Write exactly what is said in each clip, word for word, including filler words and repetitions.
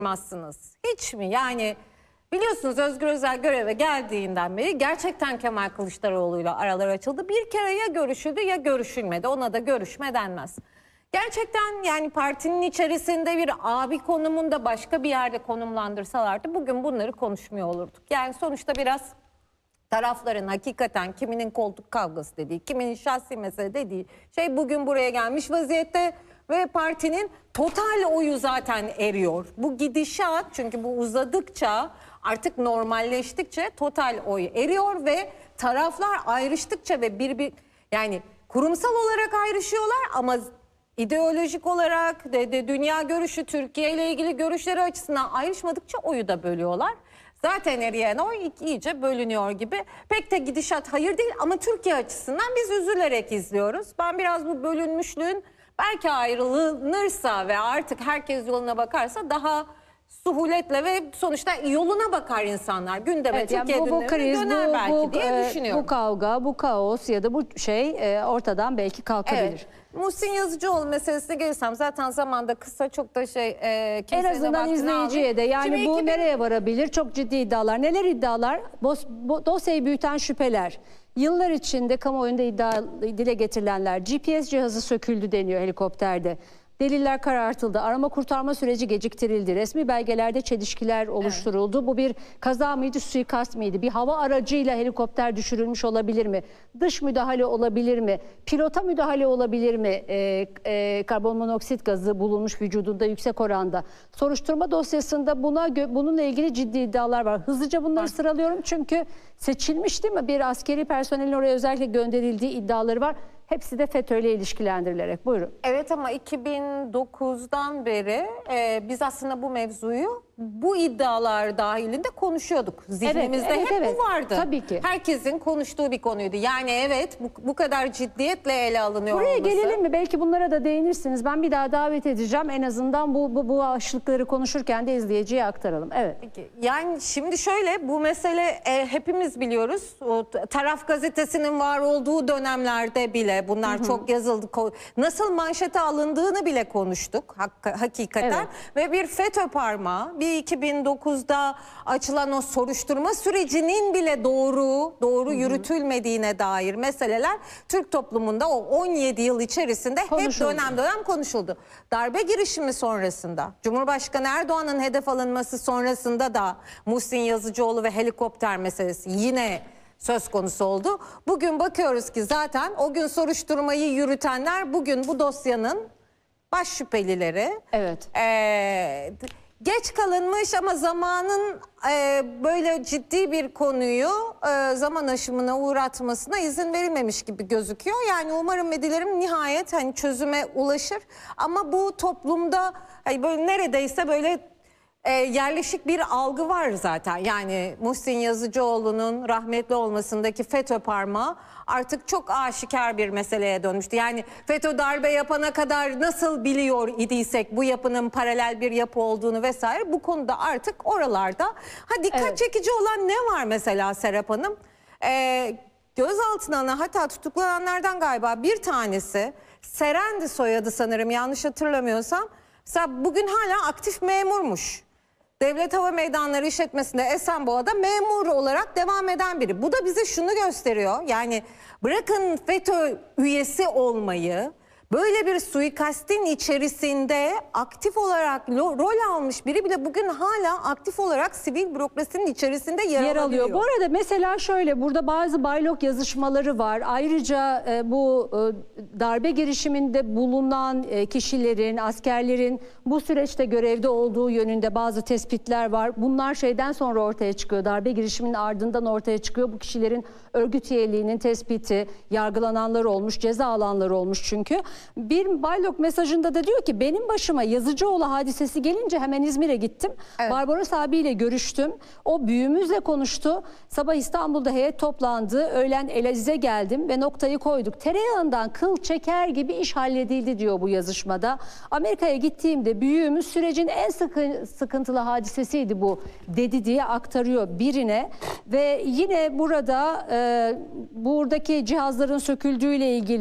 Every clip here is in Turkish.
yapmazsınız. Hiç mi? Yani biliyorsunuz Özgür Özel göreve geldiğinden beri gerçekten Kemal Kılıçdaroğlu'yla aralar açıldı. Bir kere ya görüşüldü ya görüşülmedi. Ona da görüşme denmez. Gerçekten yani partinin içerisinde bir abi konumunda başka bir yerde konumlandırsalardı bugün bunları konuşmuyor olurduk. Yani sonuçta biraz tarafların hakikaten kiminin koltuk kavgası dediği, kiminin şahsi mesele dediği şey bugün buraya gelmiş vaziyette ve partinin total oyu zaten eriyor. Bu gidişat çünkü bu uzadıkça artık normalleştikçe total oy eriyor ve taraflar ayrıştıkça ve bir bir yani kurumsal olarak ayrışıyorlar ama ideolojik olarak de, de dünya görüşü, Türkiye ile ilgili görüşleri açısından ayrışmadıkça oyu da bölüyorlar. Zaten eriyen oy iyice bölünüyor gibi. Pek de gidişat hayır değil ama Türkiye açısından biz üzülerek izliyoruz. Ben biraz bu bölünmüşlüğün belki ayrılınırsa ve artık herkes yoluna bakarsa daha suhuletle ve sonuçta yoluna bakar insanlar. Gündeme evet, Türkiye yani bu, bu kriz, döner bu, belki bu, diye e, düşünüyorum. Bu kavga, bu kaos ya da bu şey e, ortadan belki kalkabilir. Evet. Muhsin Yazıcıoğlu meselesine gelirsem zaten zamanda kısa çok da şey e, en azından izleyiciye de yani Şimdi bu iki bin... nereye varabilir? Çok ciddi iddialar. Neler iddialar? Bos, bo, dosyayı büyüten şüpheler. Yıllar içinde kamuoyunda iddia dile getirilenler. G P S cihazı söküldü deniyor helikopterde. Deliller karartıldı. Arama kurtarma süreci geciktirildi. Resmi belgelerde çelişkiler oluşturuldu. Evet. Bu bir kaza mıydı, suikast mıydı? Bir hava aracıyla helikopter düşürülmüş olabilir mi? Dış müdahale olabilir mi? Pilota müdahale olabilir mi? Ee, e, karbon monoksit gazı bulunmuş vücudunda yüksek oranda. Soruşturma dosyasında buna bununla ilgili ciddi iddialar var. Hızlıca bunları evet. sıralıyorum çünkü seçilmiş değil mi? Bir askeri personelin oraya özellikle gönderildiği iddiaları var. Hepsi de FETÖ ile ilişkilendirilerek. Buyurun. Evet ama iki bin dokuzdan beri e, biz aslında bu mevzuyu bu iddialar dahilinde konuşuyorduk. Zihnimizde evet, evet, hep evet. bu vardı. Tabii ki. Herkesin konuştuğu bir konuydu. Yani evet bu, bu kadar ciddiyetle ele alınıyor Buraya olması. gelelim mi? Belki bunlara da değinirsiniz. Ben bir daha davet edeceğim. En azından bu bu, bu başlıkları konuşurken de izleyiciye aktaralım. Evet. Peki. Yani şimdi şöyle bu mesele e, hepimiz biliyoruz. O Taraf gazetesinin var olduğu dönemlerde bile bunlar hı hı. çok yazıldı. Nasıl manşete alındığını bile konuştuk hak, hakikaten. Evet. Ve bir FETÖ parmağı, bir iki bin dokuzda açılan o soruşturma sürecinin bile doğru doğru hı hı. yürütülmediğine dair meseleler Türk toplumunda o on yedi yıl içerisinde konuşuldu. Hep dönem dönem konuşuldu. Darbe girişimi sonrasında, Cumhurbaşkanı Erdoğan'ın hedef alınması sonrasında da Muhsin Yazıcıoğlu ve helikopter meselesi yine söz konusu oldu. Bugün bakıyoruz ki zaten o gün soruşturmayı yürütenler bugün bu dosyanın baş şüphelileri. Evet. Ee, geç kalınmış ama zamanın e, böyle ciddi bir konuyu e, zaman aşımına uğratmasına izin verilmemiş gibi gözüküyor. Yani umarım ve dilerim nihayet hani çözüme ulaşır. Ama bu toplumda hani böyle neredeyse böyle E, yerleşik bir algı var zaten. Yani Muhsin Yazıcıoğlu'nun rahmetli olmasındaki FETÖ parmağı artık çok aşikar bir meseleye dönmüştü. Yani FETÖ darbe yapana kadar nasıl biliyor idiysek bu yapının paralel bir yapı olduğunu vesaire, bu konuda artık oralarda. Ha dikkat evet. çekici olan ne var mesela Serap Hanım? E, gözaltına alınan, hatta tutuklananlardan galiba bir tanesi Serendi soyadı sanırım, yanlış hatırlamıyorsam. Mesela bugün hala aktif memurmuş. Devlet Hava Meydanları İşletmesi'nde Esenboğa'da memur olarak devam eden biri. Bu da bize şunu gösteriyor. Yani bırakın FETÖ üyesi olmayı, böyle bir suikastin içerisinde aktif olarak rol almış biri bile bugün hala aktif olarak sivil bürokrasinin içerisinde yer, yer alıyor. Bu arada mesela şöyle, burada bazı baylok yazışmaları var. Ayrıca e, bu e, darbe girişiminde bulunan e, kişilerin, askerlerin bu süreçte görevde olduğu yönünde bazı tespitler var. Bunlar şeyden sonra ortaya çıkıyor. Darbe girişiminin ardından ortaya çıkıyor. Bu kişilerin örgüt üyeliğinin tespiti, yargılananlar olmuş, ceza alanlar olmuş çünkü. Bir baylok mesajında da diyor ki benim başıma Yazıcıoğlu hadisesi gelince hemen İzmir'e gittim. Evet. Barbaros abiyle görüştüm. O büyüğümüzle konuştu. Sabah İstanbul'da heyet toplandı. Öğlen Elaziz'e geldim ve noktayı koyduk. Tereyağından kıl çeker gibi iş halledildi diyor bu yazışmada. Amerika'ya gittiğimde büyüğümüz sürecin en sıkı, sıkıntılı hadisesiydi bu dedi diye aktarıyor birine. Ve yine burada e, buradaki cihazların söküldüğüyle ilgili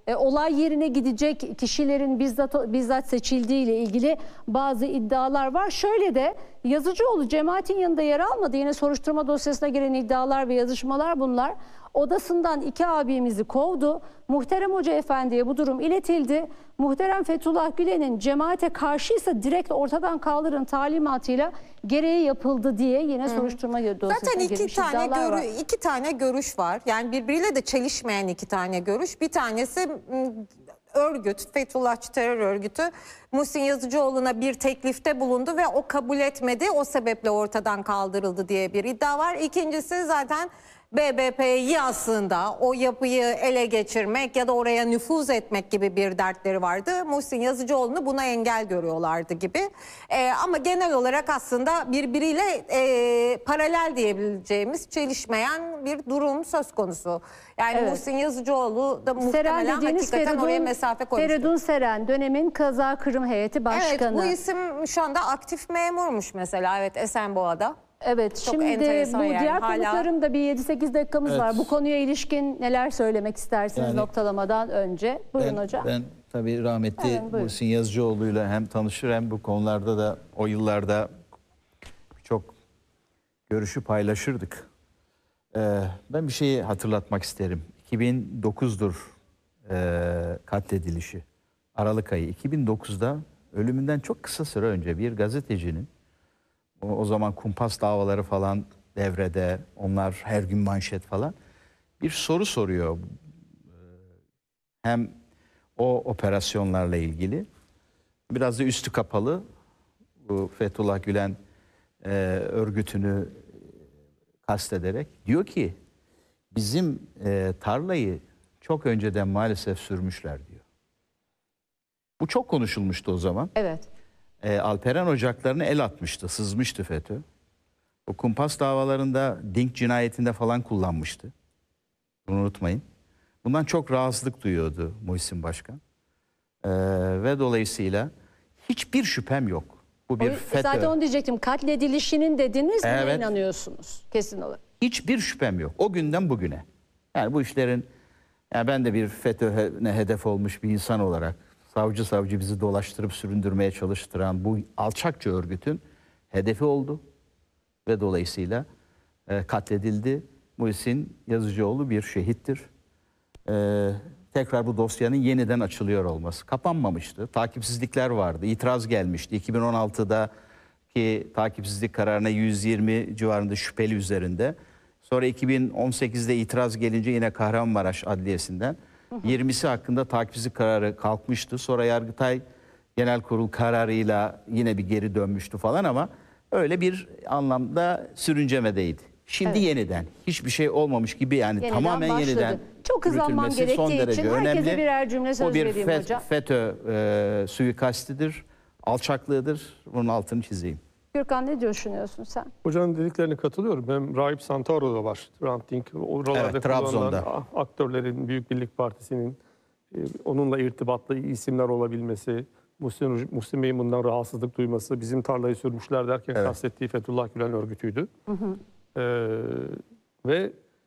e, olay yerine gidecek kişilerin bizzat bizzat seçildiği ile ilgili bazı iddialar var. Şöyle de Yazıcıoğlu cemaatin yanında yer almadı. Yine soruşturma dosyasına giren iddialar ve yazışmalar bunlar. Odasından iki abimizi kovdu. Muhterem Hoca Efendi'ye bu durum iletildi. Muhterem Fethullah Gülen'in cemaate karşıysa direkt ortadan kaldırın talimatıyla gereği yapıldı diye yine soruşturma dosyasına Zaten iki girmiş tane iddialar var. görü, iki tane görüş var. Yani birbiriyle de çelişmeyen iki tane görüş. Bir tanesi m, örgüt, Fethullahçı terör örgütü Muhsin Yazıcıoğlu'na bir teklifte bulundu ve o kabul etmedi. O sebeple ortadan kaldırıldı diye bir iddia var. İkincisi zaten B B P'yi aslında o yapıyı ele geçirmek ya da oraya nüfuz etmek gibi bir dertleri vardı. Muhsin Yazıcıoğlu'nu buna engel görüyorlardı gibi. Ee, ama genel olarak aslında birbiriyle e, paralel diyebileceğimiz çelişmeyen bir durum söz konusu. Yani Evet. Muhsin Yazıcıoğlu da Seren muhtemelen dediğiniz hakikaten Feridun, oraya mesafe koymuştur. Feridun Seren dönemin Kaza Kırım Heyeti Başkanı. Evet, bu isim şu anda aktif memurmuş mesela, evet, Esenboğa'da. Evet, Çok şimdi enteresan bu yani. diğer Hala- konuklarımda bir yedi sekiz dakikamız Evet. var. Bu konuya ilişkin neler söylemek istersiniz Yani- noktalamadan önce? Buyurun Ben, hocam. ben tabii rahmetli Evet, buyurun. Muhsin Yazıcıoğlu'yla hem tanışır hem bu konularda da o yıllarda çok görüşü paylaşırdık. Ee, ben bir şeyi hatırlatmak isterim. iki bin dokuzdur e, katledilişi. Aralık ayı. iki bin dokuzda ölümünden çok kısa süre önce bir gazetecinin, o, o zaman kumpas davaları falan devrede, onlar her gün manşet falan, bir soru soruyor. Hem o operasyonlarla ilgili, biraz da üstü kapalı, bu Fethullah Gülen e, örgütünü kastederek diyor ki bizim e, tarlayı çok önceden maalesef sürmüşler diyor. Bu çok konuşulmuştu o zaman. Evet. E, Alperen ocaklarına el atmıştı, sızmıştı FETÖ. O kumpas davalarında Dink cinayetinde falan kullanmıştı. Bunu unutmayın. Bundan çok rahatsızlık duyuyordu Muhsin Başkan. Ee, ve dolayısıyla hiçbir şüphem yok. Bu bir O- FETÖ. Zaten onu diyecektim. Katledilişinin dediniz, buna Evet. inanıyorsunuz kesin olarak. Hiçbir şüphem yok. O günden bugüne. Yani bu işlerin, yani ben de bir FETÖ'ne hedef olmuş bir insan olarak, savcı savcı bizi dolaştırıp süründürmeye çalıştıran bu alçakça örgütün hedefi oldu. Ve dolayısıyla e, katledildi. Muhsin Yazıcıoğlu bir şehittir. Ee, tekrar bu dosyanın yeniden açılıyor olması. Kapanmamıştı. Takipsizlikler vardı. İtiraz gelmişti. iki bin on altıdaki takipsizlik kararına yüz yirmi civarında şüpheli üzerinde. Sonra iki bin on sekizde itiraz gelince yine Kahramanmaraş Adliyesi'nden yirmisi hakkında takipsizlik kararı kalkmıştı. Sonra Yargıtay Genel Kurul kararıyla yine bir geri dönmüştü falan ama öyle bir anlamda sürüncemedeydi. Şimdi Evet. yeniden hiçbir şey olmamış gibi, yani Yeniden tamamen başladı. yeniden Çok hızlanmam yürütülmesi son gerektiği derece için herkese önemli. birer cümle söz O bir vereyim FET- hocam. FETÖ e, suikastidir, alçaklığıdır. Bunun altını çizeyim. Gürkan, ne düşünüyorsun sen? Hocanın dediklerine katılıyorum. Hem Rahip Santoro da var. Hrant Dink, oralarda Evet, kullanılan Trabzon'da. a- aktörlerin, Büyük Birlik Partisi'nin e, onunla irtibatlı isimler olabilmesi, Muhsin, Muhsin Bey'in bundan rahatsızlık duyması, bizim tarlayı sürmüşler derken Evet. kastettiği Fethullah Gülen örgütüydü. Ee, ve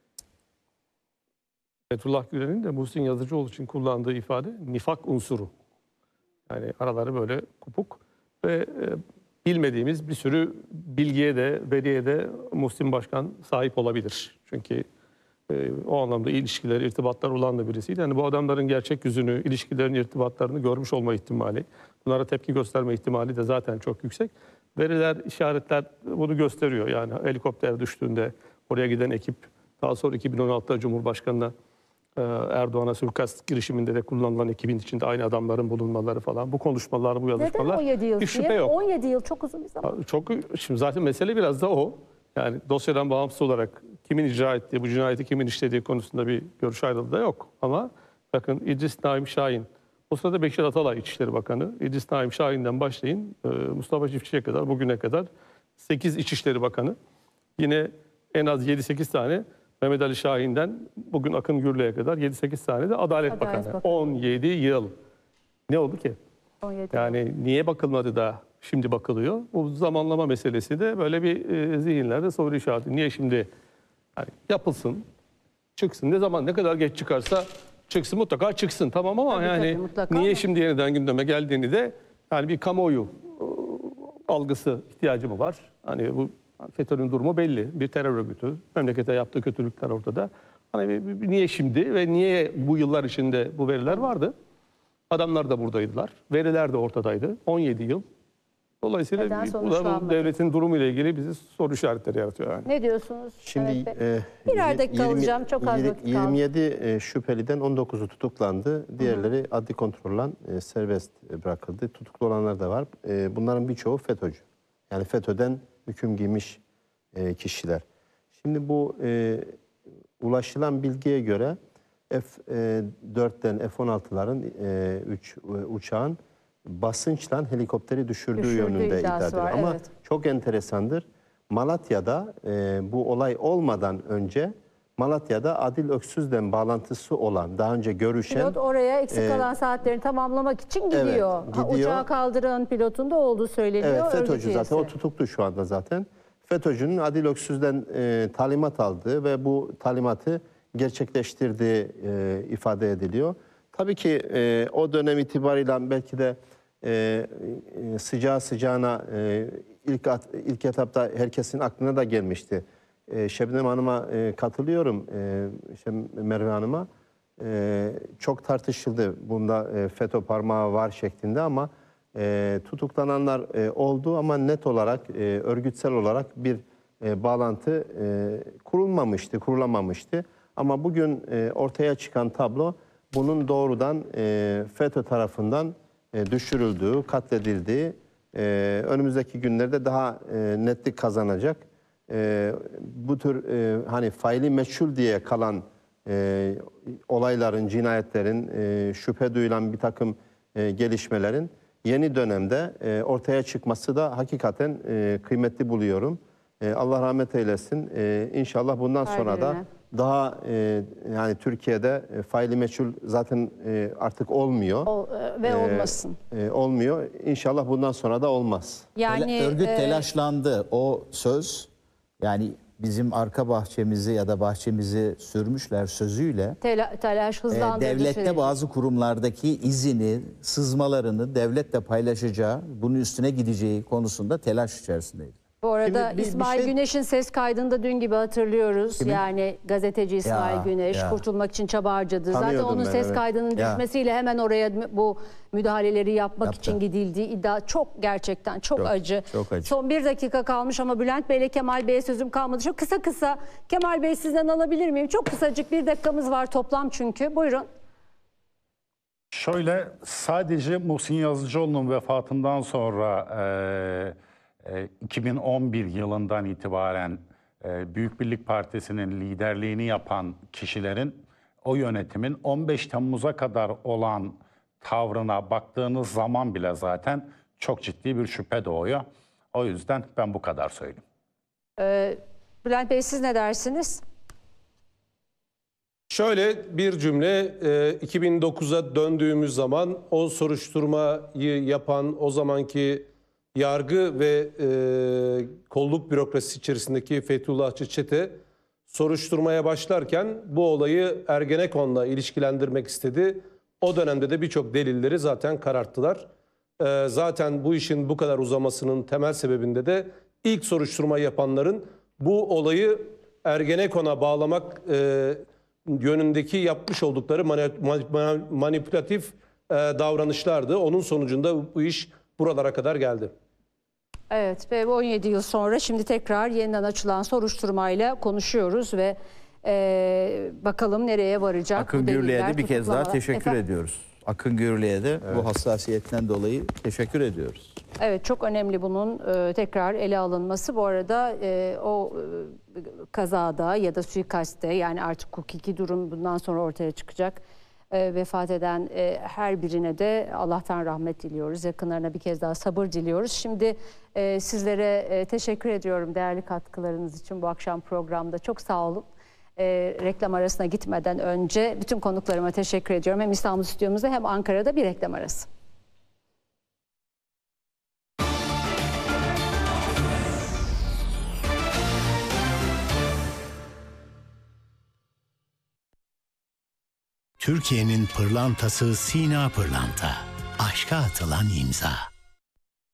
Fethullah Gülen'in de Muhsin Yazıcıoğlu için kullandığı ifade nifak unsuru. Yani araları böyle kopuk ve e, bilmediğimiz bir sürü bilgiye de, veriye de Muhsin Başkan sahip olabilir. Çünkü e, o anlamda ilişkiler, irtibatlar olan da birisiydi. Yani bu adamların gerçek yüzünü, ilişkilerin irtibatlarını görmüş olma ihtimali, bunlara tepki gösterme ihtimali de zaten çok yüksek. Veriler, işaretler bunu gösteriyor. Yani helikopter düştüğünde oraya giden ekip, daha sonra iki bin on altıda Cumhurbaşkanı'na e, Erdoğan'a suikast girişiminde de kullanılan ekibin içinde aynı adamların bulunmaları falan. Bu konuşmalar, bu Neden yazışmalar on yedi yıl bir şüphe diye? yok. on yedi yıl çok uzun bir zaman. Çok, şimdi zaten mesele biraz da o. Yani dosyadan bağımsız olarak kimin icra ettiği, bu cinayeti kimin işlediği konusunda bir görüş ayrılığı da yok. Ama bakın İdris Naim Şahin, o sırada Beşir Atalay İçişleri Bakanı. İdris Naim Şahin'den başlayın e, Mustafa Çiftçi'ye kadar, bugüne kadar sekiz İçişleri Bakanı. Yine en az yedi sekiz tane Mehmet Ali Şahin'den bugün Akın Gürlü'ye kadar yedi sekiz tane de Adalet, Adalet Bakanı. Bakanı. on yedi yıl. Ne oldu ki? on yedi. Yani niye bakılmadı da şimdi bakılıyor? Bu zamanlama meselesi de böyle bir e, zihinlerde soru işareti. Niye şimdi yani yapılsın, çıksın, ne zaman ne kadar geç çıkarsa çıksın mutlaka çıksın tamam ama Tabii, yani tabii, mutlaka niye ama. şimdi yeniden gündeme geldiğini de yani bir kamuoyu e, algısı ihtiyacı mı var? Hani bu FETÖ'nün durumu belli. Bir terör örgütü. Memlekete yaptığı kötülükler ortada. Hani bir- bir- niye şimdi ve niye bu yıllar içinde bu veriler vardı? Adamlar da buradaydılar. Veriler de ortadaydı. on yedi yıl. Dolayısıyla Neden bir- bu da sonuçlanmadı? bu devletin durumu ile ilgili bizi soru işaretleri yaratıyor yani. Ne diyorsunuz? Şimdi Evet Bey. e, Birer dakika yirmi- alacağım, çok az yirmi- vakit kaldı. yirmi yedi e, şüpheliden on dokuzu tutuklandı. Diğerleri adli kontrolle e, serbest bırakıldı. Tutuklu olanlar da var. E, bunların birçoğu FETÖ'cü. Yani FETÖ'den hüküm giymiş e, kişiler. Şimdi bu e, ulaşılan bilgiye göre F dörtten F on altıların üç uçağın basınçla helikopteri düşürdüğü, Düşürdüğü yönünde iddia iddiası ediyor. var, Ama evet. çok enteresandır. Malatya'da e, bu olay olmadan önce Malatya'da Adil Öksüz'den bağlantısı olan, daha önce görüşen Pilot oraya eksik e, kalan saatlerini tamamlamak için gidiyor. evet, Ha, gidiyor. uçağı kaldıran pilotun da olduğu söyleniyor. evet örgüt FETÖ'cü zaten, üyesi. o tutuklu şu anda zaten. FETÖ'cünün Adil Öksüz'den e, talimat aldığı ve bu talimatı gerçekleştirdiği e, ifade ediliyor. Tabii ki e, o dönem itibariyle belki de e, e, sıcağı sıcağına e, ilk at- ilk etapta herkesin aklına da gelmişti. E, Şebnem Hanım'a e, katılıyorum, e, işte Merve Hanım'a. E, çok tartışıldı bunda e, FETÖ parmağı var şeklinde ama e, tutuklananlar e, oldu ama net olarak e, örgütsel olarak bir e, bağlantı e, kurulmamıştı, kurulamamıştı. Ama bugün e, ortaya çıkan tablo bunun doğrudan e, FETÖ tarafından e, düşürüldüğü, katledildiği, e, önümüzdeki günlerde daha e, netlik kazanacak. E, bu tür e, hani faili meçhul diye kalan e, olayların, cinayetlerin, e, şüphe duyulan bir takım e, gelişmelerin yeni dönemde e, ortaya çıkması da hakikaten e, kıymetli buluyorum. E, Allah rahmet eylesin. E, İnşallah bundan Her sonra da birine. daha e, yani Türkiye'de e, faili meçhul zaten e, artık olmuyor. Ol- e, ve olmasın. E, olmuyor. İnşallah bundan sonra da olmaz. Yani Tela- örgüt e, telaşlandı. O söz yani bizim arka bahçemizi ya da bahçemizi sürmüşler sözüyle tela- telaş e, hızlandırdı devlette süreci. bazı kurumlardaki izini, sızmalarını devletle paylaşacağı, bunun üstüne gideceği konusunda telaş içerisindeydi. Bu arada Şimdi bir- bir İsmail şey- Güneş'in ses kaydını da dün gibi hatırlıyoruz. Yani gazeteci İsmail Ya, Güneş ya. kurtulmak için çaba harcadı. Zaten Tanıyordum onun ben, ses evet. kaydının Ya. düşmesiyle hemen oraya mü- bu müdahaleleri yapmak Yaptı. için gidildiği iddia çok gerçekten çok, Çok, acı. çok acı. Son bir dakika kalmış ama Bülent Bey ile Kemal Bey'e sözüm kalmadı. Çok kısa kısa Kemal Bey sizden alabilir miyim? Çok kısacık bir dakikamız var toplam çünkü. Buyurun. Şöyle sadece Muhsin Yazıcıoğlu'nun vefatından sonra e, e, iki bin on bir yılından itibaren e, Büyük Birlik Partisi'nin liderliğini yapan kişilerin o yönetimin on beş Temmuz'a kadar olan tavrına baktığınız zaman bile zaten çok ciddi bir şüphe doğuyor. O yüzden ben bu kadar söyleyeyim. Ee, Bülent Bey siz ne dersiniz? Şöyle bir cümle, e, iki bin dokuza döndüğümüz zaman o soruşturmayı yapan o zamanki yargı ve e, kolluk bürokrasisi içerisindeki Fethullahçı çete soruşturmaya başlarken bu olayı Ergenekon'la ilişkilendirmek istedi. O dönemde de birçok delilleri zaten kararttılar. E, zaten bu işin bu kadar uzamasının temel sebebinde de ilk soruşturma yapanların bu olayı Ergenekon'a bağlamak e, yönündeki yapmış oldukları mani- mani- manipülatif e, davranışlardı. Onun sonucunda bu iş buralara kadar geldi. Evet ve on yedi yıl sonra şimdi tekrar yeniden açılan soruşturmayla konuşuyoruz ve e, bakalım nereye varacak. Akın bu Gürlü'ye deliller, de bir kez daha tutuklamalar. teşekkür Efendim? ediyoruz. Akın Gürlü'ye de bu hassasiyetten dolayı teşekkür ediyoruz. Evet çok önemli bunun e, tekrar ele alınması. Bu arada e, o e, kazada ya da suikastte yani artık hukuki durum bundan sonra ortaya çıkacak. E, vefat eden e, her birine de Allah'tan rahmet diliyoruz. Yakınlarına bir kez daha sabır diliyoruz. Şimdi e, sizlere e, teşekkür ediyorum değerli katkılarınız için bu akşam programda. Çok sağ olun. E, reklam arasına gitmeden önce bütün konuklarıma teşekkür ediyorum. Hem İstanbul stüdyomuzda hem Ankara'da bir reklam arası. Türkiye'nin pırlantası Sina Pırlanta. Aşka atılan imza.